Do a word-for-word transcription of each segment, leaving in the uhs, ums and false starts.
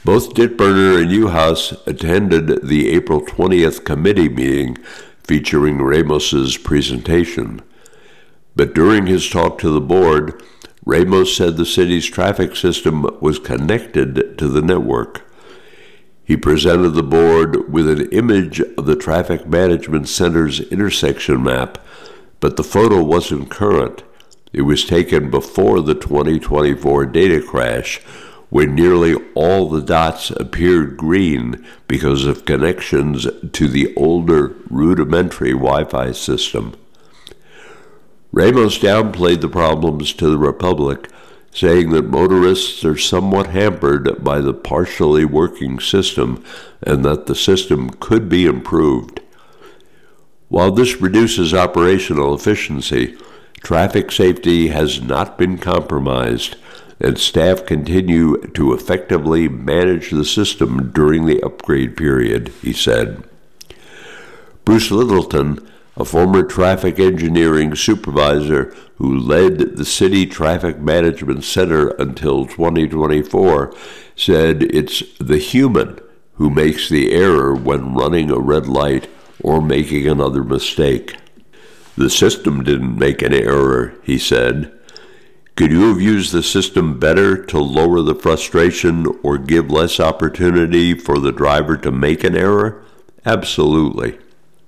Both Dittberner and Juhas attended the April twentieth committee meeting featuring Ramos's presentation. But during his talk to the board, Ramos said the city's traffic system was connected to the network. He presented the board with an image of the Traffic Management Center's intersection map, but the photo wasn't current. It was taken before the twenty twenty-four data crash, when nearly all the dots appeared green because of connections to the older rudimentary Wi-Fi system. Ramos downplayed the problems to the Republic, saying that motorists are somewhat hampered by the partially working system and that the system could be improved. While this reduces operational efficiency, traffic safety has not been compromised, and staff continue to effectively manage the system during the upgrade period, he said. Bruce Littleton, a former traffic engineering supervisor who led the City Traffic Management Center until twenty twenty-four, said it's the human who makes the error when running a red light or making another mistake. The system didn't make an error, he said. Could you have used the system better to lower the frustration or give less opportunity for the driver to make an error? Absolutely.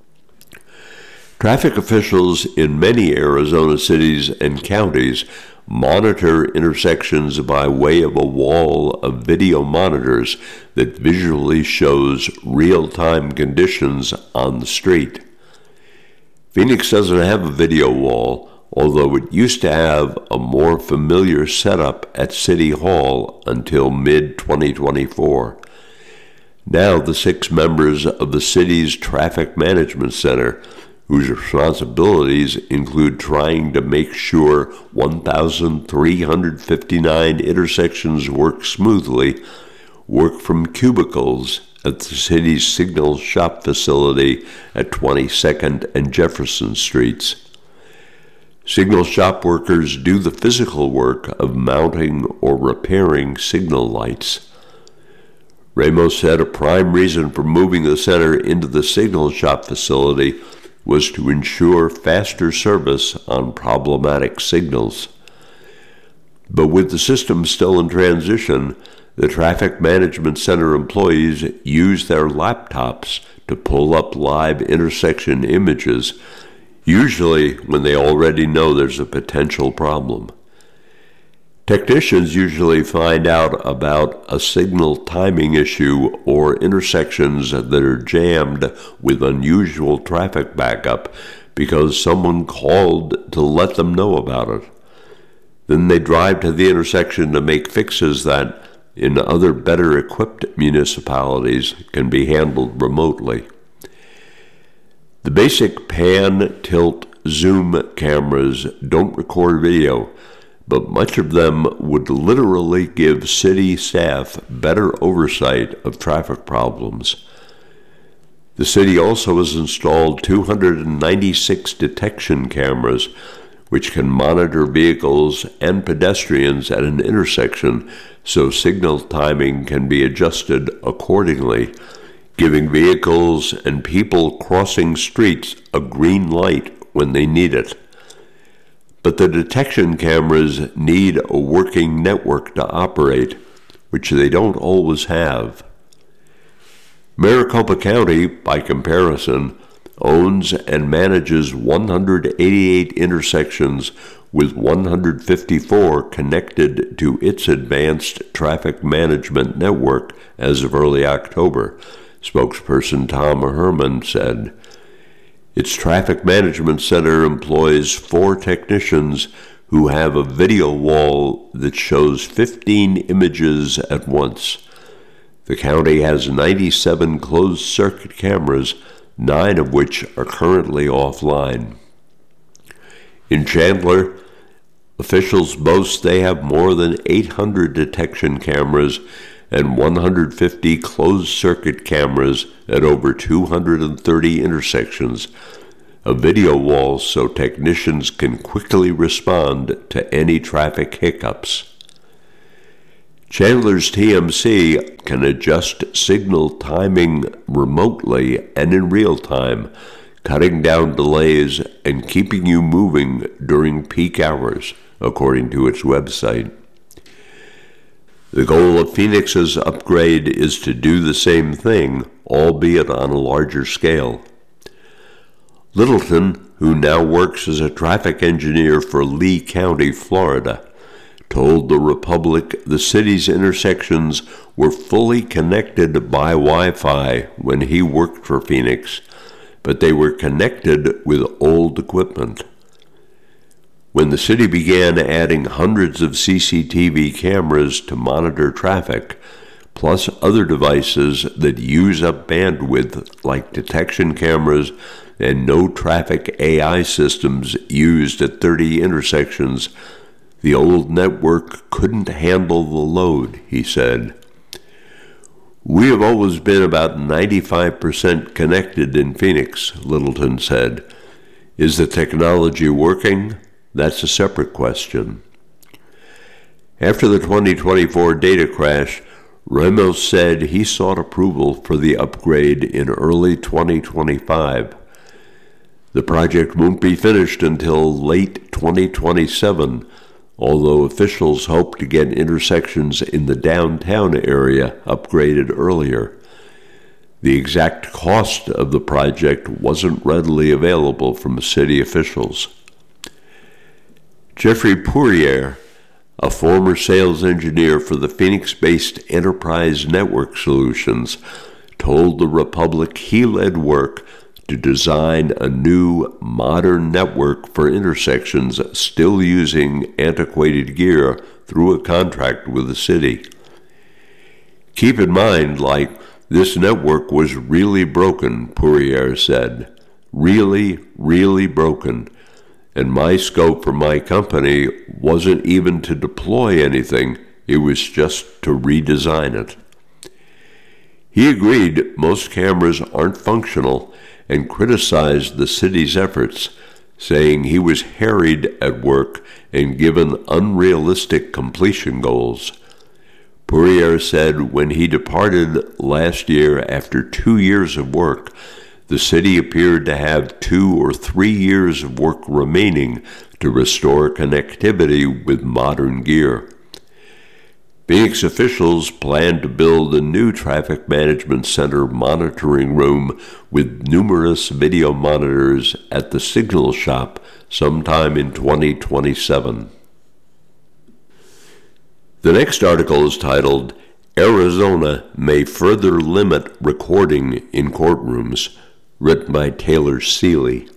Traffic officials in many Arizona cities and counties monitor intersections by way of a wall of video monitors that visually shows real-time conditions on the street. Phoenix doesn't have a video wall, although it used to have a more familiar setup at City Hall until mid twenty twenty-four. Now the six members of the city's Traffic Management Center, whose responsibilities include trying to make sure one thousand three hundred fifty-nine intersections work smoothly, work from cubicles at the city's signal shop facility at twenty-second and Jefferson Streets. Signal shop workers do the physical work of mounting or repairing signal lights. Ramos said a prime reason for moving the center into the signal shop facility was to ensure faster service on problematic signals. But with the system still in transition, the Traffic Management Center employees use their laptops to pull up live intersection images, usually when they already know there's a potential problem. Technicians usually find out about a signal timing issue or intersections that are jammed with unusual traffic backup because someone called to let them know about it. Then they drive to the intersection to make fixes that, in other better equipped municipalities, can be handled remotely. The basic pan, tilt, zoom cameras don't record video, but much of them would literally give city staff better oversight of traffic problems. The city also has installed two hundred ninety-six detection cameras, which can monitor vehicles and pedestrians at an intersection so signal timing can be adjusted accordingly, giving vehicles and people crossing streets a green light when they need it. But the detection cameras need a working network to operate, which they don't always have. Maricopa County, by comparison, owns and manages one hundred eighty-eight intersections with one hundred fifty-four connected to its advanced traffic management network as of early October, spokesperson Tom Herman said. Its Traffic Management Center employs four technicians who have a video wall that shows fifteen images at once. The county has ninety-seven closed-circuit cameras, nine of which are currently offline. In Chandler, officials boast they have more than eight hundred detection cameras and one hundred fifty closed-circuit cameras at over two hundred thirty intersections, a video wall so technicians can quickly respond to any traffic hiccups. Chandler's T M C can adjust signal timing remotely and in real time, cutting down delays and keeping you moving during peak hours, according to its website. The goal of Phoenix's upgrade is to do the same thing, albeit on a larger scale. Littleton, who now works as a traffic engineer for Lee County, Florida, told the Republic the city's intersections were fully connected by Wi-Fi when he worked for Phoenix, but they were connected with old equipment. When the city began adding hundreds of C C T V cameras to monitor traffic, plus other devices that use up bandwidth like detection cameras and no traffic A I systems used at thirty intersections, the old network couldn't handle the load, he said. We have always been about ninety-five percent connected in Phoenix, Littleton said. Is the technology working? That's a separate question. After the twenty twenty-four data crash, Ramos said he sought approval for the upgrade in early twenty twenty-five. The project won't be finished until late twenty twenty-seven, although officials hope to get intersections in the downtown area upgraded earlier. The exact cost of the project wasn't readily available from city officials. Jeffrey Poirier, a former sales engineer for the Phoenix-based Enterprise Network Solutions, told the Republic he led work to design a new, modern network for intersections still using antiquated gear through a contract with the city. Keep in mind, like, this network was really broken, Poirier said. Really, really broken. And my scope for my company wasn't even to deploy anything, it was just to redesign it. He agreed most cameras aren't functional and criticized the city's efforts, saying he was harried at work and given unrealistic completion goals. Poirier said when he departed last year after two years of work, the city appeared to have two or three years of work remaining to restore connectivity with modern gear. Phoenix officials plan to build a new traffic management center monitoring room with numerous video monitors at the Signal Shop sometime in twenty twenty-seven. The next article is titled, Arizona May Further Limit Recording in Courtrooms, written by Taylor Seeley.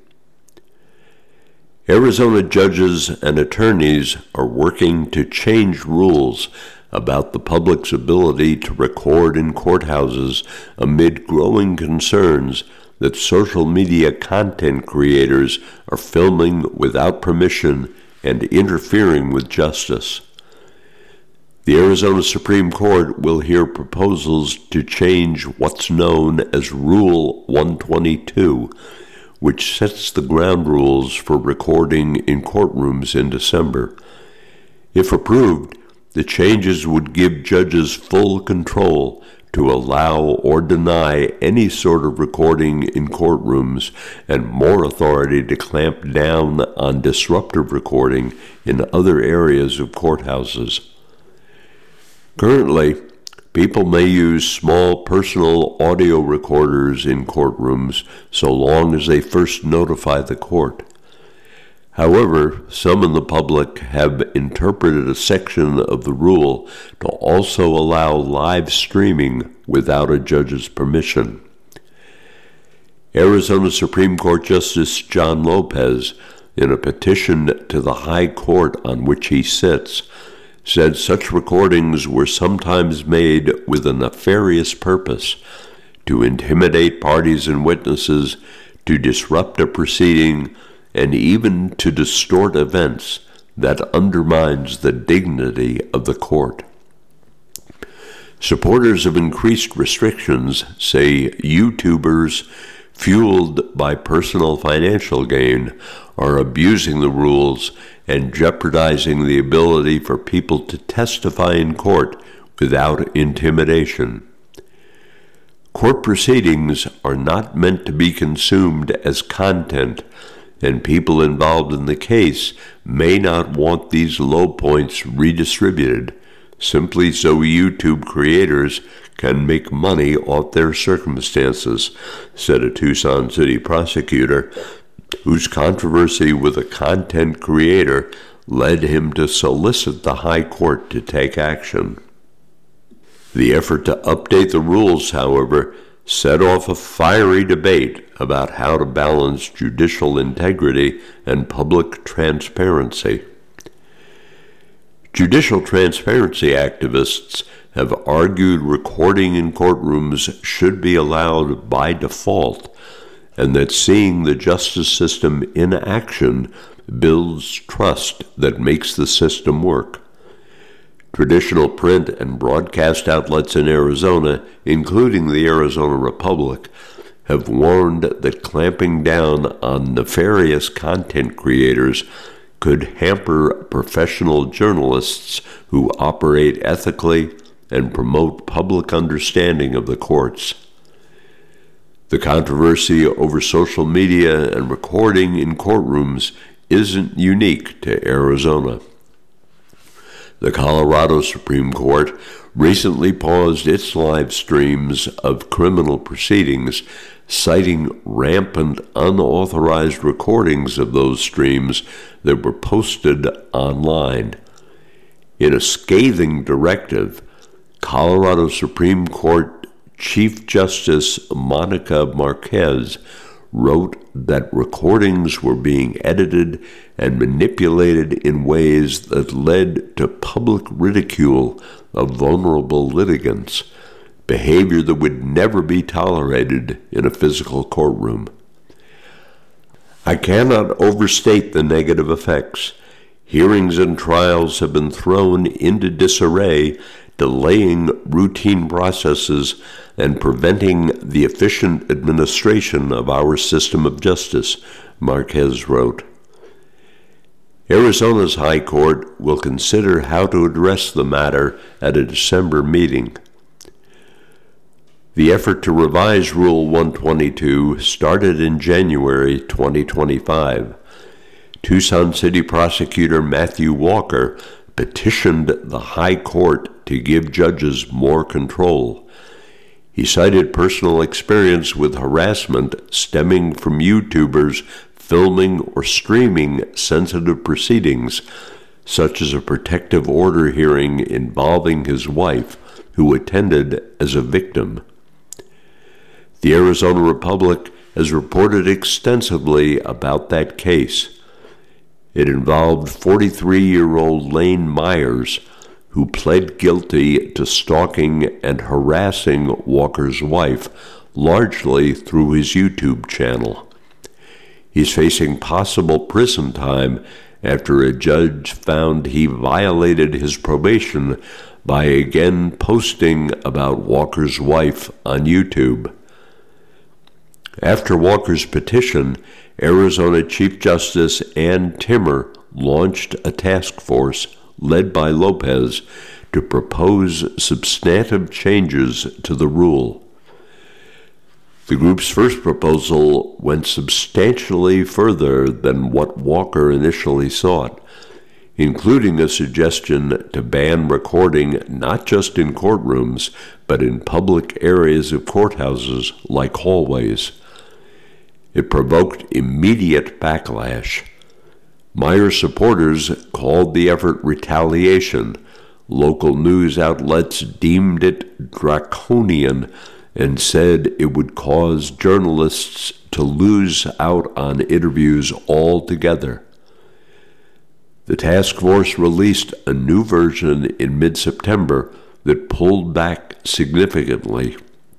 Arizona judges and attorneys are working to change rules about the public's ability to record in courthouses amid growing concerns that social media content creators are filming without permission and interfering with justice. The Arizona Supreme Court will hear proposals to change what's known as Rule one twenty-two, which sets the ground rules for recording in courtrooms in December. If approved, the changes would give judges full control to allow or deny any sort of recording in courtrooms and more authority to clamp down on disruptive recording in other areas of courthouses. Currently, people may use small personal audio recorders in courtrooms so long as they first notify the court. However, some in the public have interpreted a section of the rule to also allow live streaming without a judge's permission. Arizona Supreme Court Justice John Lopez, in a petition to the High Court on which he sits, said such recordings were sometimes made with a nefarious purpose to intimidate parties and witnesses, to disrupt a proceeding, and even to distort events that undermines the dignity of the court. Supporters of increased restrictions say YouTubers, fueled by personal financial gain, are abusing the rules and jeopardizing the ability for people to testify in court without intimidation. Court proceedings are not meant to be consumed as content, and people involved in the case may not want these low points redistributed, simply so YouTube creators can make money off their circumstances, said a Tucson City prosecutor whose controversy with a content creator led him to solicit the High Court to take action. The effort to update the rules, however, set off a fiery debate about how to balance judicial integrity and public transparency. Judicial transparency activists have argued recording in courtrooms should be allowed by default, and that seeing the justice system in action builds trust that makes the system work. Traditional print and broadcast outlets in Arizona, including the Arizona Republic, have warned that clamping down on nefarious content creators could hamper professional journalists who operate ethically and promote public understanding of the courts. The controversy over social media and recording in courtrooms isn't unique to Arizona. The Colorado Supreme Court recently paused its live streams of criminal proceedings, citing rampant unauthorized recordings of those streams that were posted online. In a scathing directive, Colorado Supreme Court Chief Justice Monica Marquez wrote that recordings were being edited and manipulated in ways that led to public ridicule of vulnerable litigants, behavior that would never be tolerated in a physical courtroom. I cannot overstate the negative effects. Hearings and trials have been thrown into disarray, delaying routine processes and preventing the efficient administration of our system of justice, Marquez wrote. Arizona's High Court will consider how to address the matter at a December meeting. The effort to revise Rule one twenty-two started in January twenty twenty-five. Tucson City Prosecutor Matthew Walker petitioned the High Court to give judges more control. He cited personal experience with harassment stemming from YouTubers filming or streaming sensitive proceedings, such as a protective order hearing involving his wife, who attended as a victim. The Arizona Republic has reported extensively about that case. It involved forty-three-year-old Lane Myers, who pled guilty to stalking and harassing Walker's wife, largely through his YouTube channel. He's facing possible prison time after a judge found he violated his probation by again posting about Walker's wife on YouTube. After Walker's petition, Arizona Chief Justice Ann Timmer launched a task force led by Lopez to propose substantive changes to the rule. The group's first proposal went substantially further than what Walker initially sought, including a suggestion to ban recording not just in courtrooms, but in public areas of courthouses like hallways. It provoked immediate backlash. Myers supporters called the effort retaliation. Local news outlets deemed it draconian and said it would cause journalists to lose out on interviews altogether. The task force released a new version in mid-September that pulled back significantly.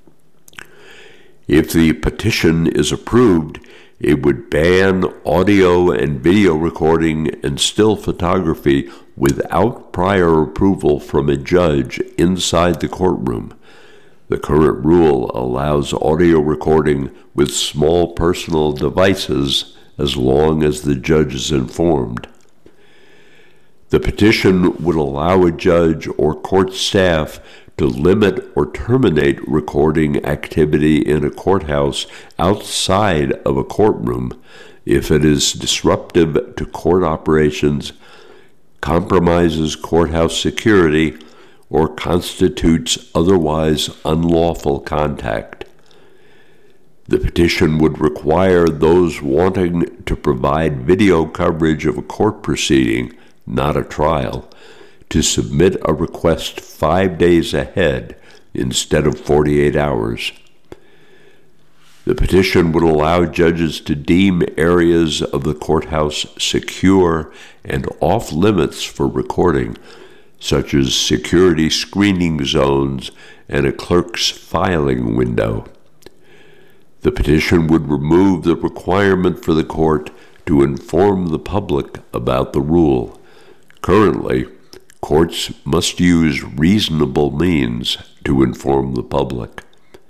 If the petition is approved, it would ban audio and video recording and still photography without prior approval from a judge inside the courtroom. The current rule allows audio recording with small personal devices as long as the judge is informed. The petition would allow a judge or court staff to limit or terminate recording activity in a courthouse outside of a courtroom if it is disruptive to court operations, compromises courthouse security, or constitutes otherwise unlawful contact. The petition would require those wanting to provide video coverage of a court proceeding, not a trial, to submit a request five days ahead instead of forty-eight hours. The petition would allow judges to deem areas of the courthouse secure and off limits for recording, such as security screening zones and a clerk's filing window. The petition would remove the requirement for the court to inform the public about the rule. Currently, courts must use reasonable means to inform the public.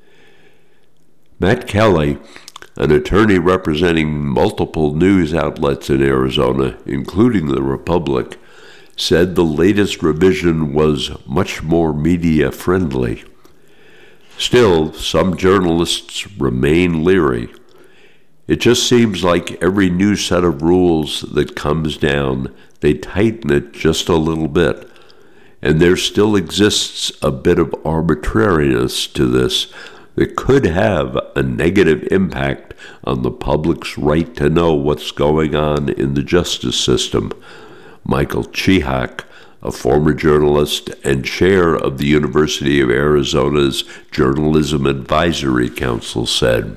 Matt Kelly, an attorney representing multiple news outlets in Arizona, including the Republic, said the latest revision was much more media-friendly. Still, some journalists remain leery. It just seems like every new set of rules that comes down, they tighten it just a little bit. And there still exists a bit of arbitrariness to this that could have a negative impact on the public's right to know what's going on in the justice system, Michael Chihak, a former journalist and chair of the University of Arizona's Journalism Advisory Council, said.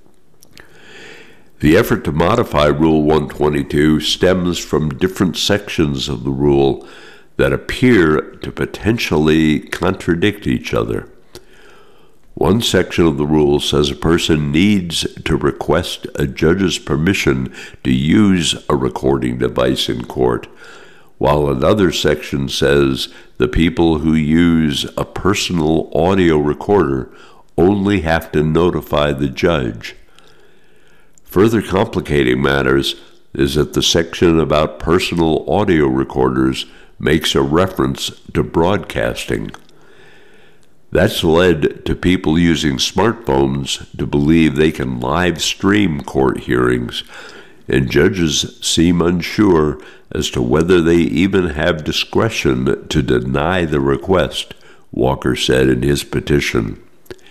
The effort to modify Rule one twenty-two stems from different sections of the rule that appear to potentially contradict each other. One section of the rule says a person needs to request a judge's permission to use a recording device in court, while another section says the people who use a personal audio recorder only have to notify the judge. Further complicating matters is that the section about personal audio recorders makes a reference to broadcasting. That's led to people using smartphones to believe they can live stream court hearings, and judges seem unsure as to whether they even have discretion to deny the request, Walker said in his petition.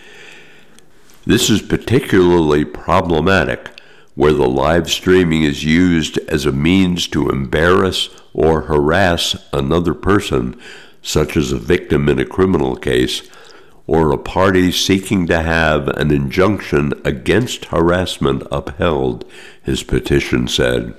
This is particularly problematic where the live streaming is used as a means to embarrass or harass another person, such as a victim in a criminal case, or a party seeking to have an injunction against harassment upheld, his petition said.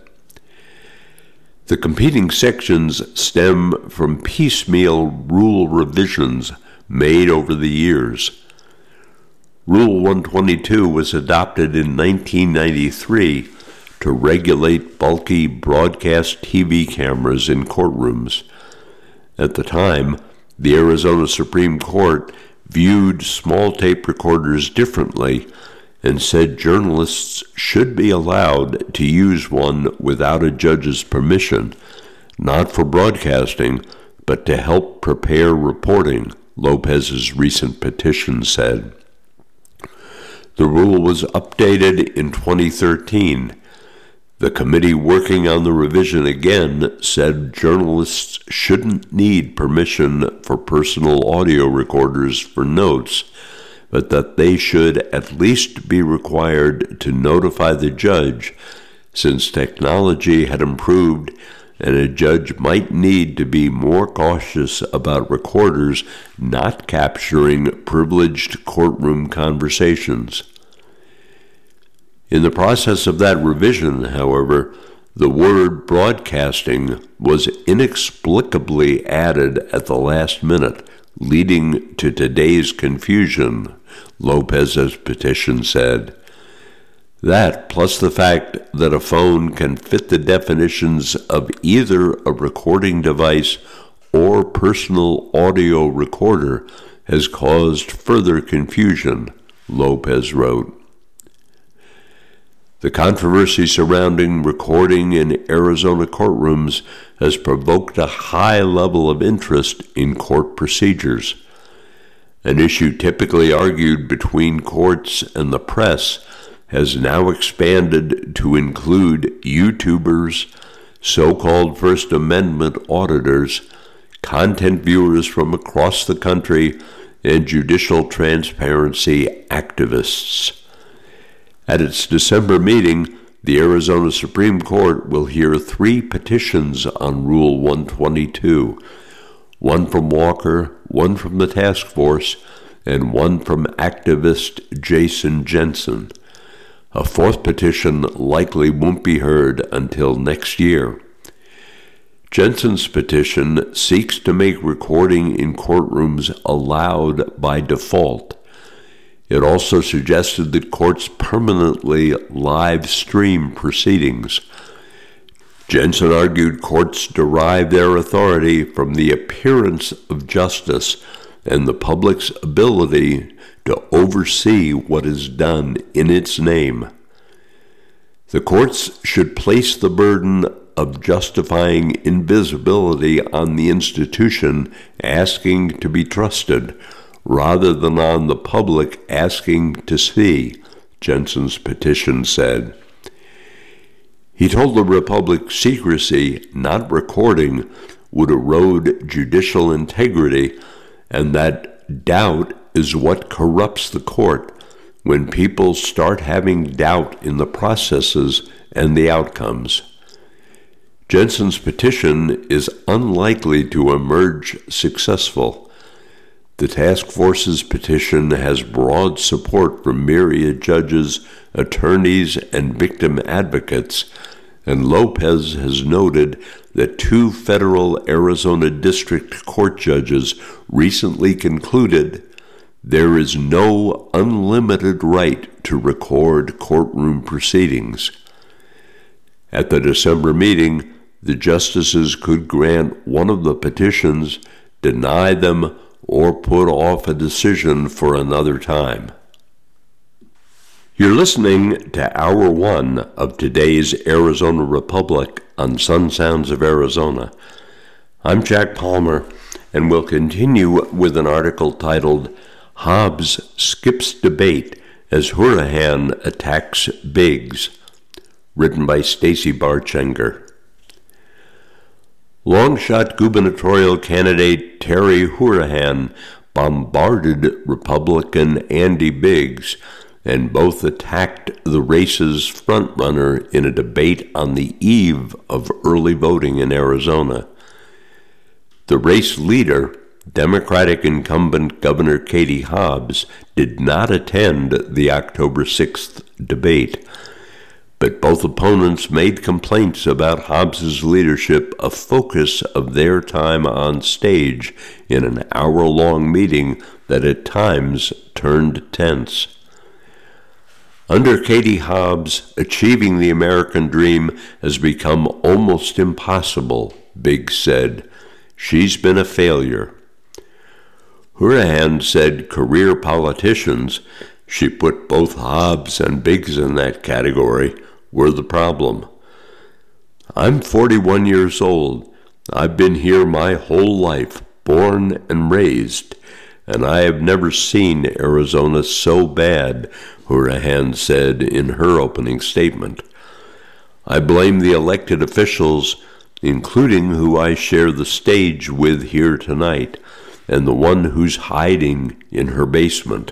The competing sections stem from piecemeal rule revisions made over the years. Rule one twenty-two was adopted in nineteen ninety-three to regulate bulky broadcast T V cameras in courtrooms. At the time, the Arizona Supreme Court viewed small tape recorders differently and said journalists should be allowed to use one without a judge's permission, not for broadcasting, but to help prepare reporting, Lopez's recent petition said. The rule was updated in twenty thirteen. The committee working on the revision again said journalists shouldn't need permission for personal audio recorders for notes, but that they should at least be required to notify the judge, since technology had improved and a judge might need to be more cautious about recorders not capturing privileged courtroom conversations. In the process of that revision, however, the word broadcasting was inexplicably added at the last minute, leading to today's confusion, Lopez's petition said. That, plus the fact that a phone can fit the definitions of either a recording device or personal audio recorder, has caused further confusion, Lopez wrote. The controversy surrounding recording in Arizona courtrooms has provoked a high level of interest in court procedures. An issue typically argued between courts and the press has now expanded to include YouTubers, so-called First Amendment auditors, content viewers from across the country, and judicial transparency activists. At its December meeting, the Arizona Supreme Court will hear three petitions on Rule one twenty-two, one from Walker, one from the task force, and one from activist Jason Jensen. A fourth petition likely won't be heard until next year. Jensen's petition seeks to make recording in courtrooms allowed by default. It also suggested that courts permanently live stream proceedings. Jensen argued courts derive their authority from the appearance of justice and the public's ability to oversee what is done in its name. The courts should place the burden of justifying invisibility on the institution asking to be trusted, rather than on the public asking to see, Jensen's petition said. He told the Republic secrecy, not recording, would erode judicial integrity, and that doubt is what corrupts the court when people start having doubt in the processes and the outcomes. Jensen's petition is unlikely to emerge successful. The task force's petition has broad support from myriad judges, attorneys, and victim advocates, and Lopez has noted that two federal Arizona District Court judges recently concluded there is no unlimited right to record courtroom proceedings. At the December meeting, the justices could grant one of the petitions, deny them, or put off a decision for another time. You're listening to Hour One of today's Arizona Republic on Sun Sounds of Arizona. I'm Jack Palmer, and we'll continue with an article titled Hobbs Skips Debate as Hourihan Attacks Biggs, written by Stacy Barchenger. Long-shot gubernatorial candidate Terry Hourihan bombarded Republican Andy Biggs, and both attacked the race's frontrunner in a debate on the eve of early voting in Arizona. The race leader, Democratic incumbent Governor Katie Hobbs, did not attend the October sixth debate, but both opponents made complaints about Hobbs's leadership a focus of their time on stage in an hour-long meeting that at times turned tense. Under Katie Hobbs, achieving the American dream has become almost impossible, Biggs said. She's been a failure. Hourihan said career politicians, she put both Hobbs and Biggs in that category, were the problem. I'm forty-one years old. I've been here my whole life, born and raised, and I have never seen Arizona so bad, Hourihan said in her opening statement. I blame the elected officials, including who I share the stage with here tonight, and the one who's hiding in her basement.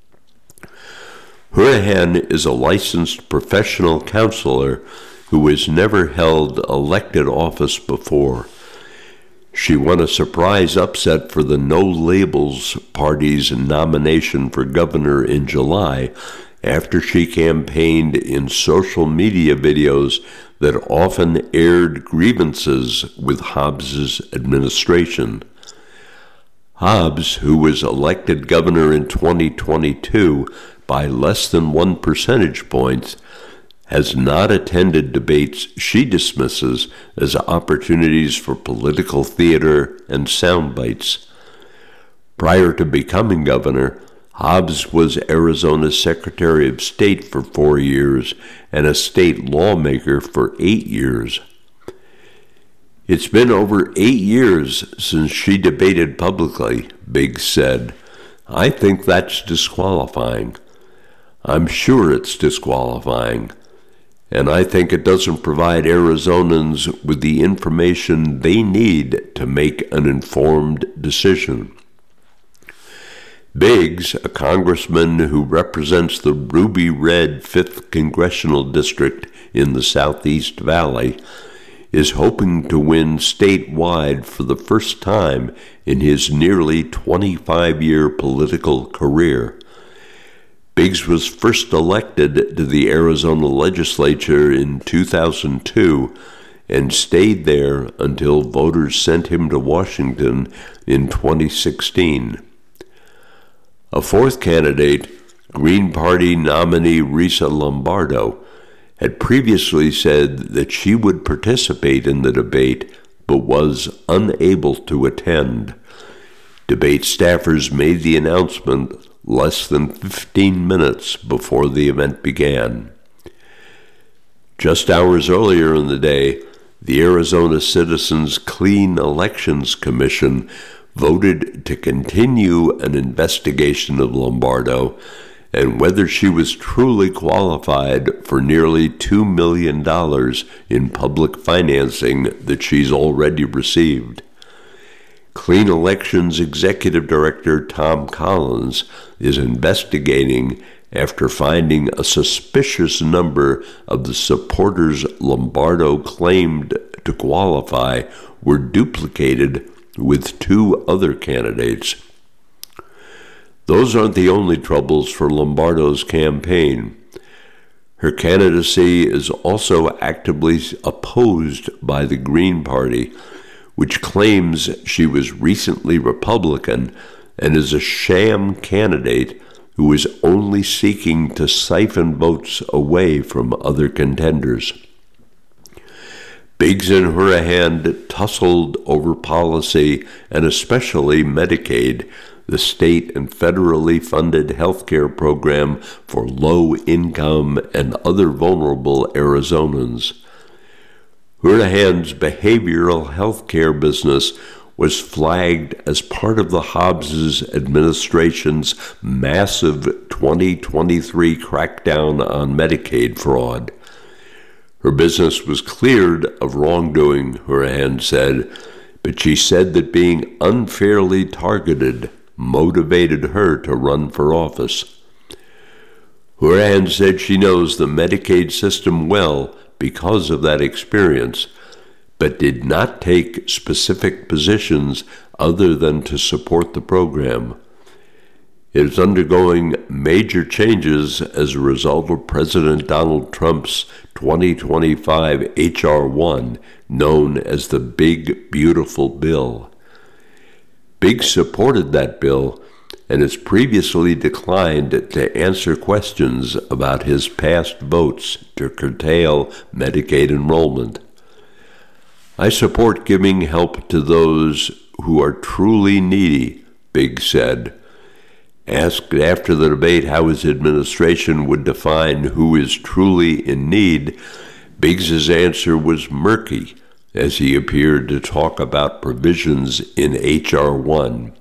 Hourihan is a licensed professional counselor who has never held elected office before. She won a surprise upset for the No Labels Party's nomination for governor in July after she campaigned in social media videos that often aired grievances with Hobbs's administration. Hobbs, who was elected governor in twenty twenty-two by less than one percentage point, has not attended debates she dismisses as opportunities for political theater and sound bites. Prior to becoming governor, Hobbs was Arizona's Secretary of State for four years and a state lawmaker for eight years. It's been over eight years since she debated publicly, Biggs said. I think that's disqualifying. I'm sure it's disqualifying. And I think it doesn't provide Arizonans with the information they need to make an informed decision. Biggs, a congressman who represents the Ruby Red fifth Congressional District in the Southeast Valley, is hoping to win statewide for the first time in his nearly twenty-five-year political career. Biggs was first elected to the Arizona legislature in two thousand two and stayed there until voters sent him to Washington in twenty sixteen. A fourth candidate, Green Party nominee Risa Lombardo, had previously said that she would participate in the debate but was unable to attend. Debate staffers made the announcement less than fifteen minutes before the event began. Just hours earlier in the day, the Arizona Citizens Clean Elections Commission voted to continue an investigation of Lombardo and whether she was truly qualified for nearly two million dollars in public financing that she's already received. Clean Elections Executive Director Tom Collins is investigating after finding a suspicious number of the supporters Lombardo claimed to qualify were duplicated with two other candidates. Those aren't the only troubles for Lombardo's campaign. Her candidacy is also actively opposed by the Green Party, which claims she was recently Republican and is a sham candidate who is only seeking to siphon votes away from other contenders. Biggs and Hourihan tussled over policy and especially Medicaid, the state and federally funded health care program for low-income and other vulnerable Arizonans. Hourihan's behavioral health care business was flagged as part of the Hobbs administration's massive twenty twenty-three crackdown on Medicaid fraud. Her business was cleared of wrongdoing, Hourihan said, but she said that being unfairly targeted motivated her to run for office. Hourihan said she knows the Medicaid system well because of that experience, but did not take specific positions other than to support the program. It is undergoing major changes as a result of President Donald Trump's twenty twenty-five H R one, known as the Big Beautiful Bill. Biggs supported that bill and has previously declined to answer questions about his past votes to curtail Medicaid enrollment. I support giving help to those who are truly needy, Biggs said. Asked after the debate how his administration would define who is truly in need, Biggs's answer was murky as he appeared to talk about provisions in H R one.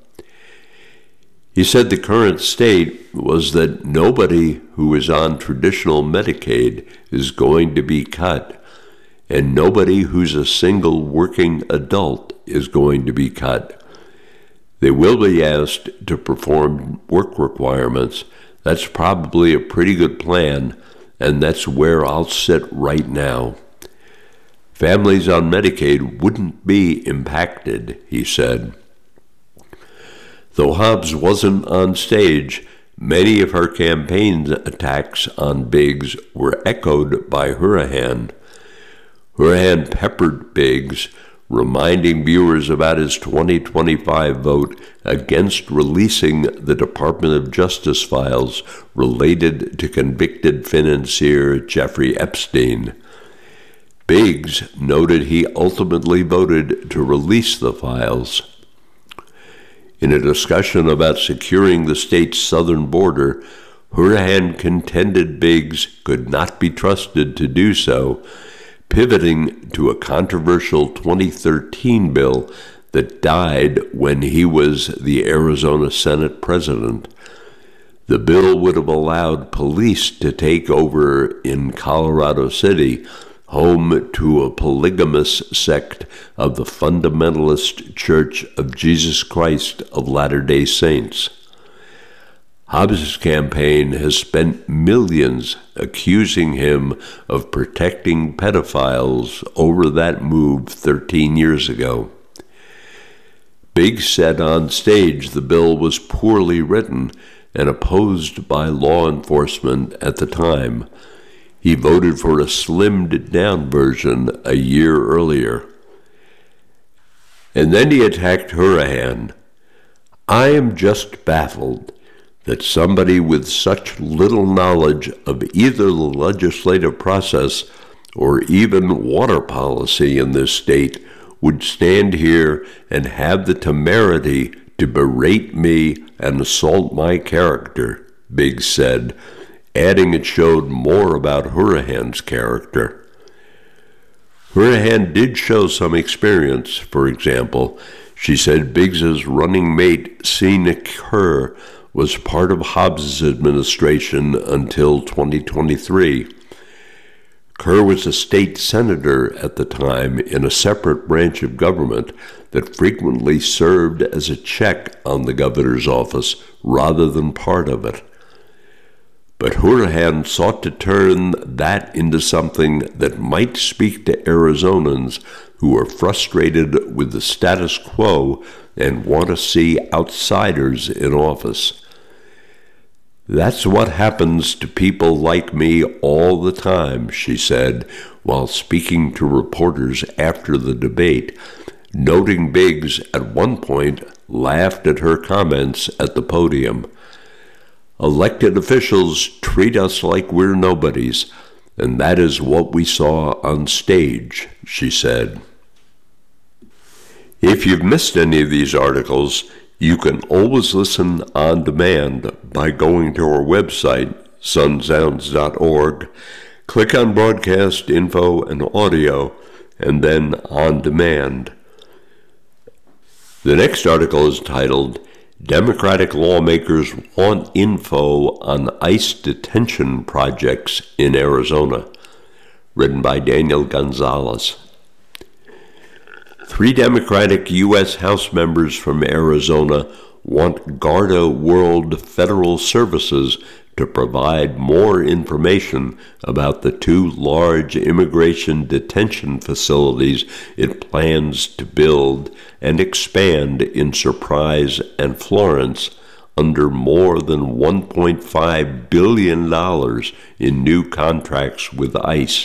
He said the current state was that nobody who is on traditional Medicaid is going to be cut, and nobody who's a single working adult is going to be cut. They will be asked to perform work requirements. That's probably a pretty good plan, and that's where I'll sit right now. Families on Medicaid wouldn't be impacted, he said. Though Hobbs wasn't on stage, many of her campaign attacks on Biggs were echoed by Hourihan. Hourihan peppered Biggs, reminding viewers about his twenty twenty-five vote against releasing the Department of Justice files related to convicted financier Jeffrey Epstein. Biggs noted he ultimately voted to release the files. In a discussion about securing the state's southern border, Hourihan contended Biggs could not be trusted to do so, pivoting to a controversial twenty thirteen bill that died when he was the Arizona Senate president. The bill would have allowed police to take over in Colorado City, home to a polygamous sect of the Fundamentalist Church of Jesus Christ of Latter-day Saints. Hobbs' campaign has spent millions accusing him of protecting pedophiles over that move thirteen years ago. Biggs said on stage the bill was poorly written and opposed by law enforcement at the time. He voted for a slimmed-down version a year earlier. And then he attacked Hourihan. "I am just baffled that somebody with such little knowledge of either the legislative process or even water policy in this state would stand here and have the temerity to berate me and assault my character," Biggs said, adding it showed more about Hourihan's character. Hourihan did show some experience. For example, she said Biggs's running mate, Seena Kerr, was part of Hobbs' administration until twenty twenty-three. Kerr was a state senator at the time in a separate branch of government that frequently served as a check on the governor's office rather than part of it. But Hourihan sought to turn that into something that might speak to Arizonans who are frustrated with the status quo and want to see outsiders in office. "That's what happens to people like me all the time," she said, while speaking to reporters after the debate, noting Biggs at one point laughed at her comments at the podium. "Elected officials treat us like we're nobodies, and that is what we saw on stage," she said. If you've missed any of these articles, you can always listen on demand by going to our website, sun sounds dot org, click on Broadcast Info and Audio, and then On Demand. The next article is titled, "Democratic Lawmakers Want Info on ICE Detention Projects in Arizona," written by Daniel Gonzalez. Three Democratic U S House members from Arizona want Garda World Federal Services to provide more information about the two large immigration detention facilities it plans to build and expand in Surprise and Florence under more than one point five billion dollars in new contracts with ICE.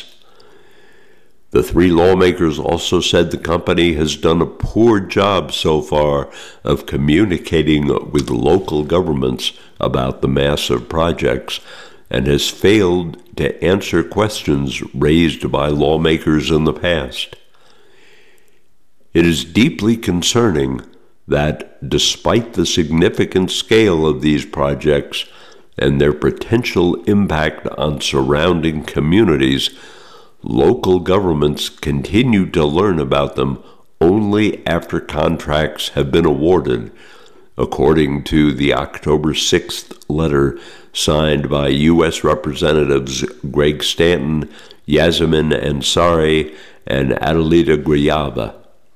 The three lawmakers also said the company has done a poor job so far of communicating with local governments about the massive projects and has failed to answer questions raised by lawmakers in the past. It is deeply concerning that, despite the significant scale of these projects and their potential impact on surrounding communities, local governments continue to learn about them only after contracts have been awarded, according to the October sixth letter signed by U S Representatives Greg Stanton, Yasemin Ansari, and Adelita Grijalva.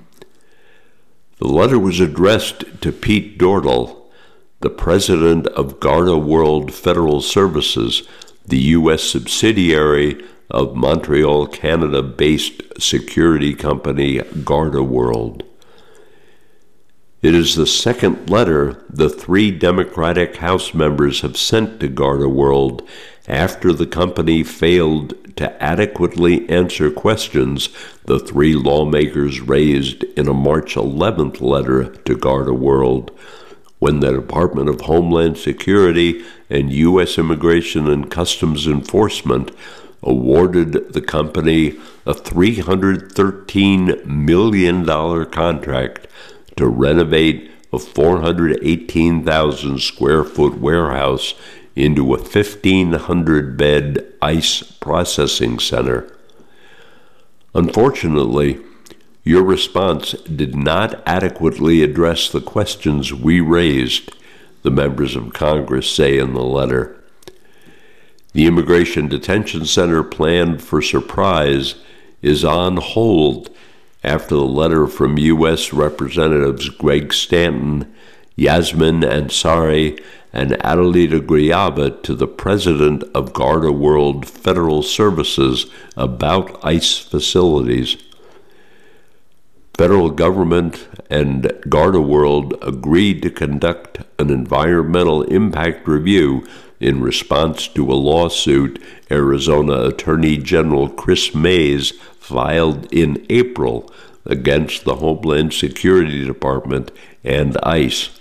The letter was addressed to Pete Dordal, the president of Garda World Federal Services, the U S subsidiary of Montreal, Canada-based security company Garda World. It is the second letter the three Democratic House members have sent to Garda World after the company failed to adequately answer questions the three lawmakers raised in a March eleventh letter to Garda World, when the Department of Homeland Security and U S Immigration and Customs Enforcement awarded the company a three hundred thirteen million dollars contract to renovate a four hundred eighteen thousand square foot warehouse into a fifteen hundred bed ice processing center. Unfortunately, your response did not adequately address the questions we raised, the members of Congress say in the letter. The Immigration Detention Center planned for Surprise is on hold after the letter from U S Representatives Greg Stanton, Yasmin Ansari, and Adelita Grijalva to the president of Garda World Federal Services about ICE facilities. Federal government and Garda World agreed to conduct an environmental impact review in response to a lawsuit Arizona Attorney General Chris Mays filed in April against the Homeland Security Department and ICE.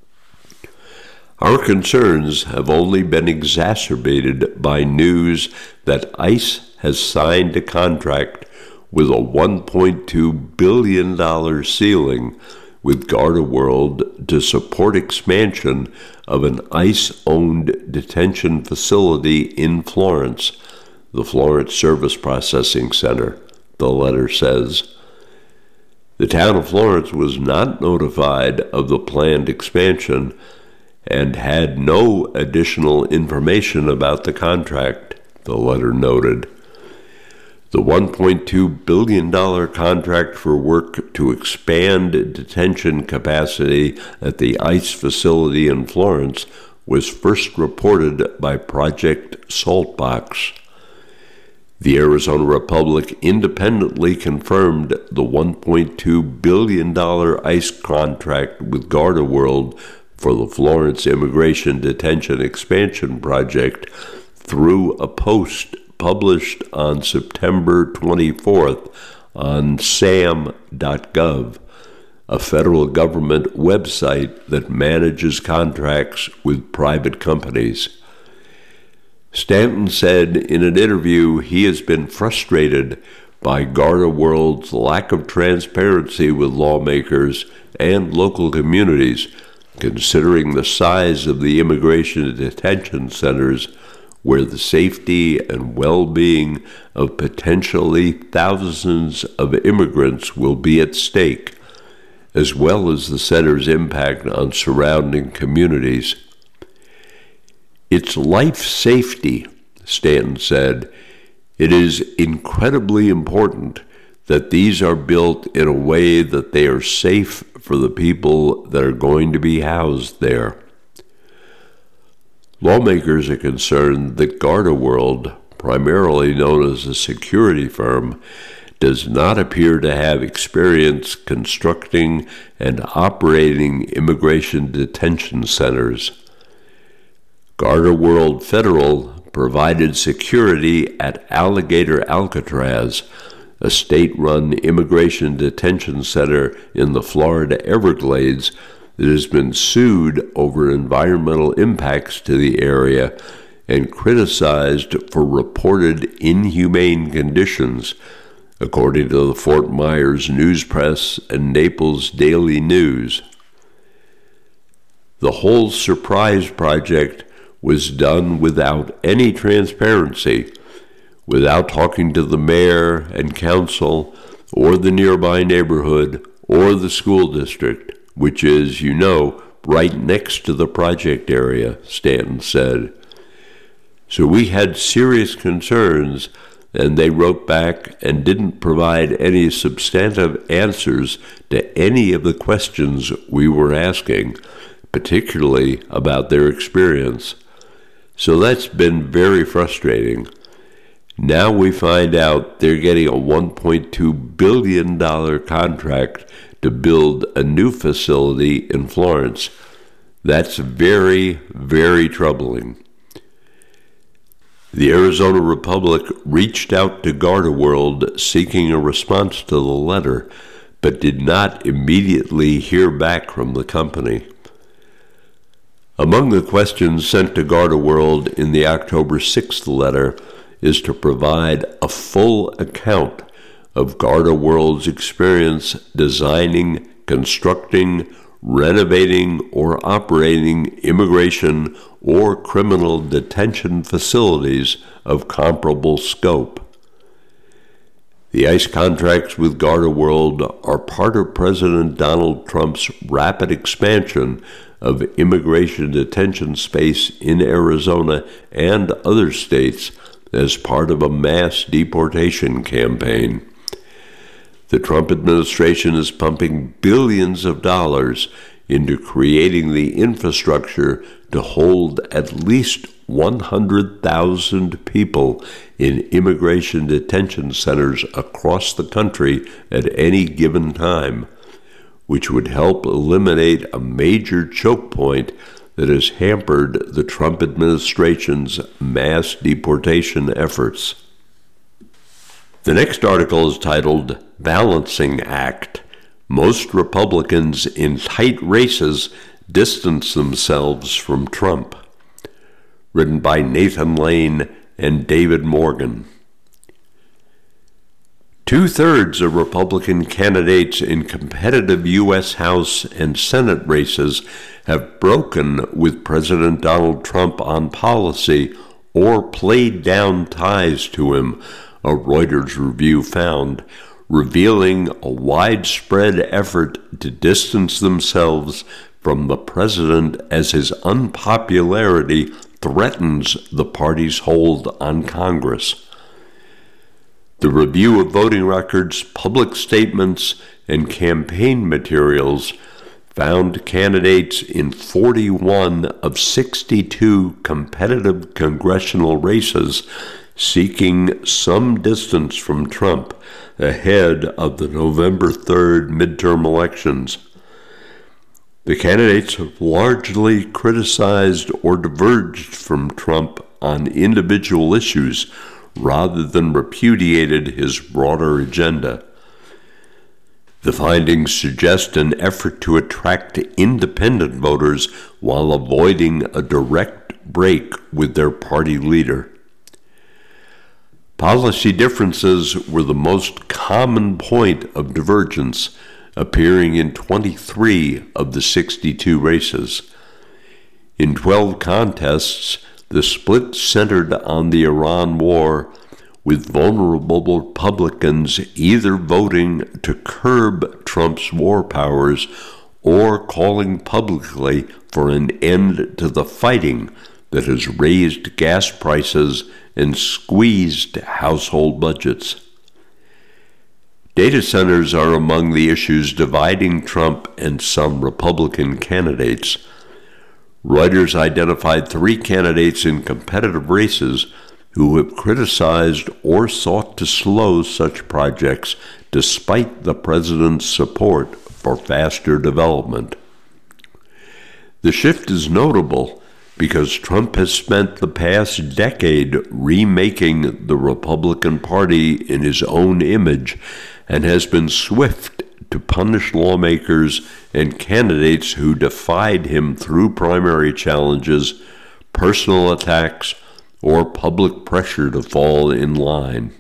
Our concerns have only been exacerbated by news that ICE has signed a contract with a one point two billion dollars ceiling with Garda World to support expansion of an ICE-owned detention facility in Florence, the Florence Service Processing Center, the letter says. The town of Florence was not notified of the planned expansion and had no additional information about the contract, the letter noted. The one point two billion dollars contract for work to expand detention capacity at the ICE facility in Florence was first reported by Project Saltbox. The Arizona Republic independently confirmed the one point two billion dollars ICE contract with Garda World for the Florence Immigration Detention Expansion Project through a post published on September twenty-fourth on S A M dot gov, a federal government website that manages contracts with private companies. Stanton said in an interview he has been frustrated by Garda World's lack of transparency with lawmakers and local communities, considering the size of the immigration detention centers where the safety and well-being of potentially thousands of immigrants will be at stake, as well as the center's impact on surrounding communities. It's life safety, Stanton said. It is incredibly important that these are built in a way that they are safe for the people that are going to be housed there. Lawmakers are concerned that Garda World, primarily known as a security firm, does not appear to have experience constructing and operating immigration detention centers. Garda World Federal provided security at Alligator Alcatraz, a state-run immigration detention center in the Florida Everglades that has been sued over environmental impacts to the area and criticized for reported inhumane conditions, according to the Fort Myers News Press and Naples Daily News. The whole Surprise project was done without any transparency, without talking to the mayor and council or the nearby neighborhood or the school district, which is, you know, right next to the project area, Stanton said. So we had serious concerns, and they wrote back and didn't provide any substantive answers to any of the questions we were asking, particularly about their experience. So that's been very frustrating. Now we find out they're getting a one point two billion dollars contract to build a new facility in Florence. That's very, very troubling. The Arizona Republic reached out to Garda World seeking a response to the letter, but did not immediately hear back from the company. Among the questions sent to Garda World in the October sixth letter is to provide a full account of Garda World's experience designing, constructing, renovating or operating immigration or criminal detention facilities of comparable scope. The ICE contracts with GardaWorld are part of President Donald Trump's rapid expansion of immigration detention space in Arizona and other states as part of a mass deportation campaign. The Trump administration is pumping billions of dollars into creating the infrastructure to hold at least one hundred thousand people in immigration detention centers across the country at any given time, which would help eliminate a major choke point that has hampered the Trump administration's mass deportation efforts. The next article is titled Balancing Act. Most Republicans in tight races distance themselves from Trump. Written by Nathan Lane and David Morgan. Two-thirds of Republican candidates in competitive U S House and Senate races have broken with President Donald Trump on policy or played down ties to him, a Reuters review found, revealing a widespread effort to distance themselves from the president as his unpopularity threatens the party's hold on Congress. The review of voting records, public statements, and campaign materials found candidates in forty-one of sixty-two competitive congressional races seeking some distance from Trump ahead of the November third midterm elections. The candidates have largely criticized or diverged from Trump on individual issues rather than repudiated his broader agenda. The findings suggest an effort to attract independent voters while avoiding a direct break with their party leader. Policy differences were the most common point of divergence, appearing in twenty-three of the sixty-two races. In twelve contests, the split centered on the Iran war, with vulnerable Republicans either voting to curb Trump's war powers or calling publicly for an end to the fighting that has raised gas prices and squeezed household budgets. Data centers are among the issues dividing Trump and some Republican candidates. Reuters identified three candidates in competitive races who have criticized or sought to slow such projects despite the president's support for faster development. The shift is notable because Trump has spent the past decade remaking the Republican Party in his own image and has been swift to punish lawmakers and candidates who defied him through primary challenges, personal attacks, or public pressure to fall in line.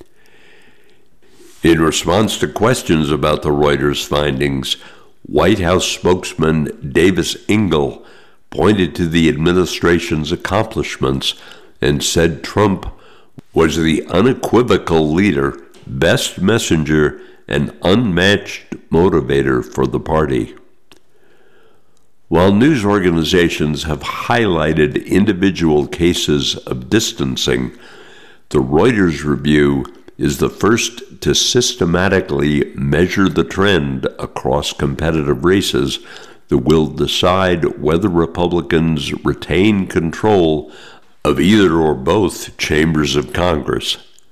In response to questions about the Reuters findings, White House spokesman Davis Ingle pointed to the administration's accomplishments and said Trump was the unequivocal leader, best messenger, and unmatched motivator for the party. While news organizations have highlighted individual cases of distancing, the Reuters review is the first to systematically measure the trend across competitive races that will decide whether Republicans retain control of either or both chambers of Congress.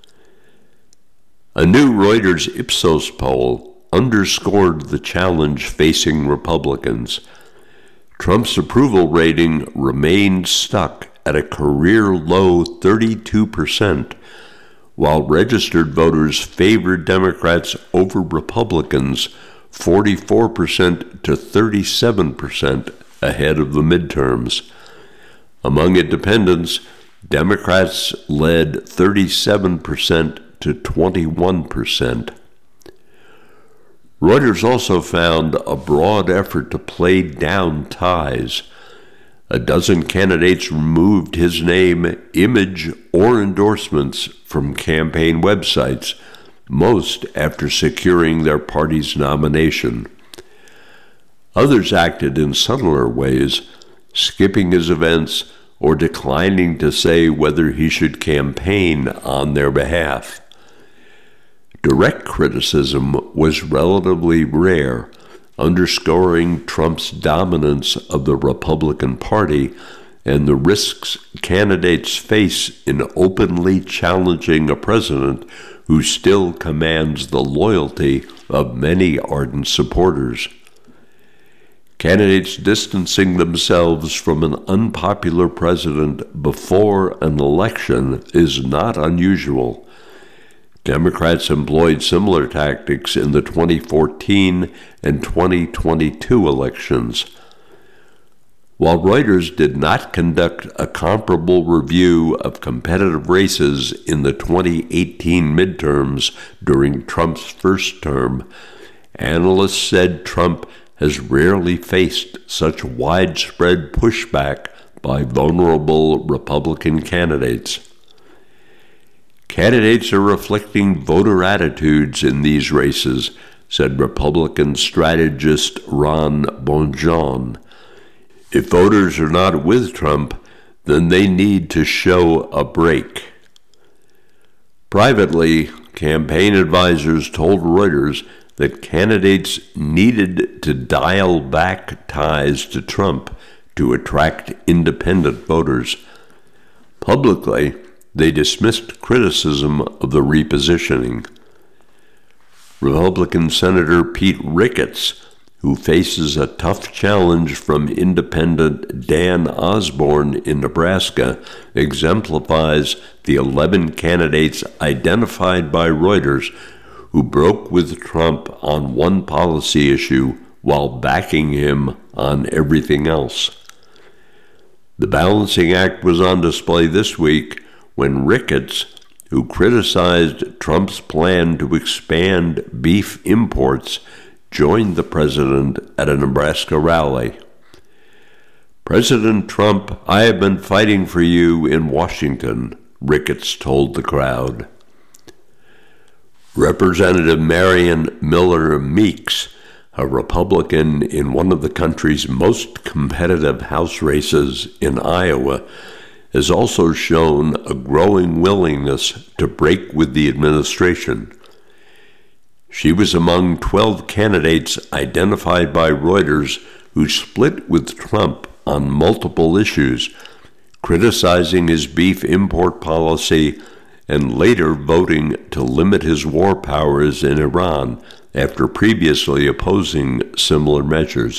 A new Reuters Ipsos poll underscored the challenge facing Republicans. Trump's approval rating remained stuck at a career-low thirty-two percent, while registered voters favored Democrats over Republicans forty-four percent to thirty-seven percent ahead of the midterms. Among independents, Democrats led thirty-seven percent to twenty-one percent. Reuters also found a broad effort to play down ties. A dozen candidates removed his name, image, or endorsements from campaign websites, most after securing their party's nomination. Others acted in subtler ways, skipping his events or declining to say whether he should campaign on their behalf. Direct criticism was relatively rare, underscoring Trump's dominance of the Republican Party and the risks candidates face in openly challenging a president who still commands the loyalty of many ardent supporters. Candidates distancing themselves from an unpopular president before an election is not unusual. Democrats employed similar tactics in the twenty fourteen and twenty twenty-two elections. While Reuters did not conduct a comparable review of competitive races in the twenty eighteen midterms during Trump's first term, analysts said Trump has rarely faced such widespread pushback by vulnerable Republican candidates. Candidates are reflecting voter attitudes in these races, said Republican strategist Ron Bonjean. If voters are not with Trump, then they need to show a break. Privately, campaign advisors told Reuters that candidates needed to dial back ties to Trump to attract independent voters. Publicly, they dismissed criticism of the repositioning. Republican Senator Pete Ricketts, who faces a tough challenge from independent Dan Osborne in Nebraska, exemplifies the eleven candidates identified by Reuters who broke with Trump on one policy issue while backing him on everything else. The balancing act was on display this week when Ricketts, who criticized Trump's plan to expand beef imports, joined the president at a Nebraska rally. "President Trump, I have been fighting for you in Washington," Ricketts told the crowd. Representative Marion Miller Meeks, a Republican in one of the country's most competitive House races in Iowa, has also shown a growing willingness to break with the administration. She was among twelve candidates identified by Reuters who split with Trump on multiple issues, criticizing his beef import policy and later voting to limit his war powers in Iran after previously opposing similar measures.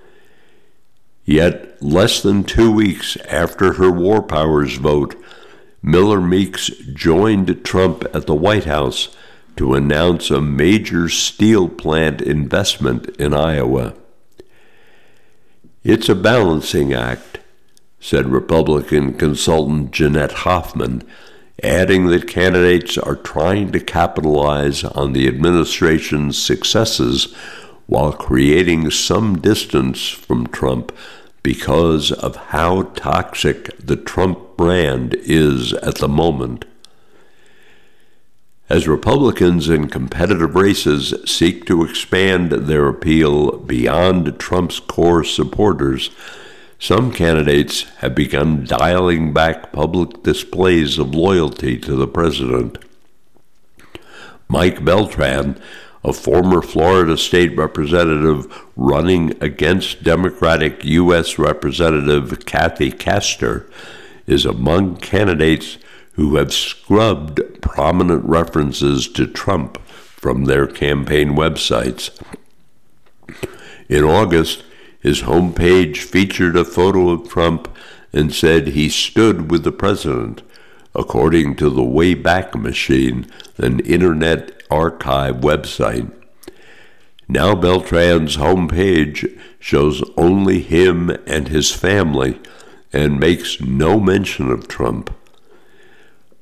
Yet, less than two weeks after her war powers vote, Miller Meeks joined Trump at the White House to announce a major steel plant investment in Iowa. "It's a balancing act," said Republican consultant Jeanette Hoffman, adding that candidates are trying to capitalize on the administration's successes while creating some distance from Trump because of how toxic the Trump brand is at the moment. As Republicans in competitive races seek to expand their appeal beyond Trump's core supporters, some candidates have begun dialing back public displays of loyalty to the president. Mike Beltran, a former Florida state representative running against Democratic U S Representative Kathy Castor, is among candidates who have scrubbed prominent references to Trump from their campaign websites. In August, his homepage featured a photo of Trump and said he stood with the president, according to the Wayback Machine, an Internet Archive website. Now Beltran's homepage shows only him and his family and makes no mention of Trump.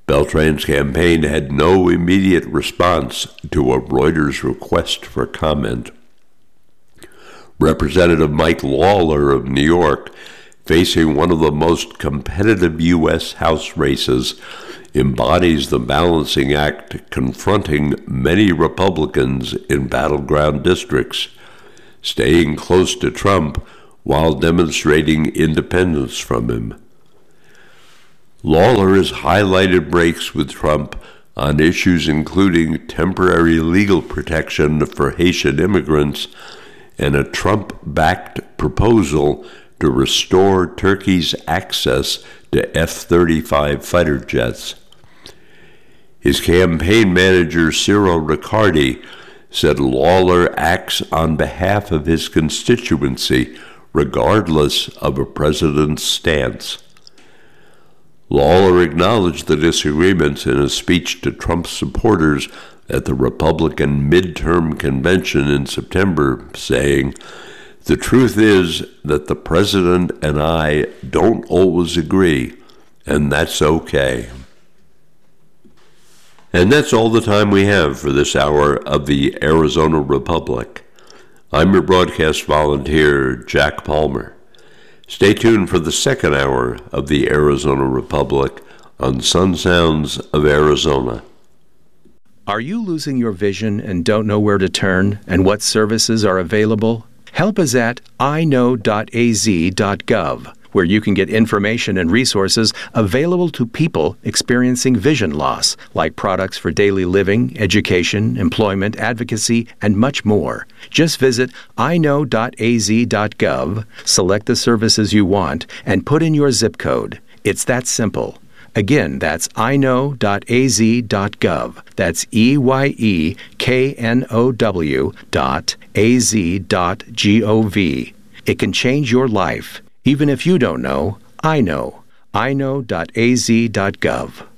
Beltran's campaign had no immediate response to a Reuters request for comment. Representative Mike Lawler of New York, facing one of the most competitive U S House races, embodies the balancing act confronting many Republicans in battleground districts, staying close to Trump while demonstrating independence from him. Lawler has highlighted breaks with Trump on issues including temporary legal protection for Haitian immigrants and a Trump-backed proposal to restore Turkey's access to F thirty-five fighter jets. His campaign manager, Cyril Riccardi, said Lawler acts on behalf of his constituency, regardless of a president's stance. Lawler acknowledged the disagreements in a speech to Trump supporters at the Republican midterm convention in September, saying, "The truth is that the president and I don't always agree, and that's okay." And that's all the time we have for this hour of the Arizona Republic. I'm your broadcast volunteer, Jack Palmer. Stay tuned for the second hour of the Arizona Republic on Sun Sounds of Arizona. Are you losing your vision and don't know where to turn and what services are available? Help is at i know dot a z dot gov, where you can get information and resources available to people experiencing vision loss, like products for daily living, education, employment, advocacy, and much more. Just visit i know dot a z dot gov, select the services you want, and put in your zip code. It's that simple. Again, that's i know dot a z dot gov. That's E Y E K N O W dot A Z dot G O V. It can change your life. Even if you don't know, I know. i know dot a z dot gov.